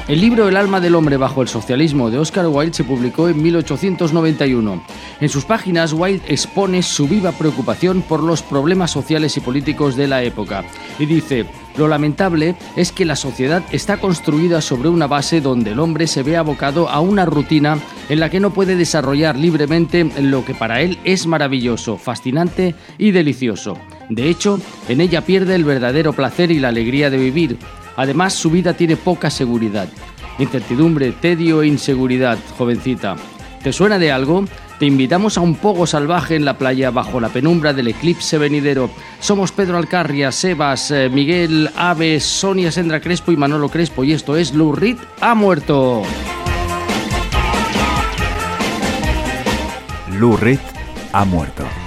El libro El alma del hombre bajo el socialismo de Oscar Wilde se publicó en 1891. En sus páginas, Wilde expone su viva preocupación por los problemas sociales y políticos de la época. Y dice: lo lamentable es que la sociedad está construida sobre una base donde el hombre se ve abocado a una rutina en la que no puede desarrollar libremente lo que para él es maravilloso, fascinante y delicioso. De hecho, en ella pierde el verdadero placer y la alegría de vivir. Además, su vida tiene poca seguridad. Incertidumbre, tedio e inseguridad, jovencita. ¿Te suena de algo? Te invitamos a un pogo salvaje en la playa bajo la penumbra del eclipse venidero. Somos Pedro Alcarria, Sebas, Miguel Aves, Sonia Sendra Crespo y Manolo Crespo, y esto es Lou Reed ha muerto. Lou Reed ha muerto.